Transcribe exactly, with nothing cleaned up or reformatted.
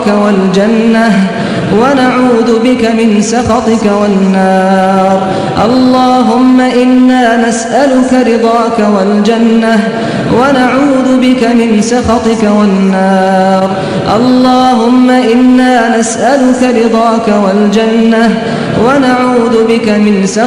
والجنة ونعوذ بك من سخطك والنار. اللهم إنا نسألك رضاك والجنة ونعوذ بك من سخطك والنار. اللهم إنا نسألك رضاك والجنة ونعوذ بك من سخطك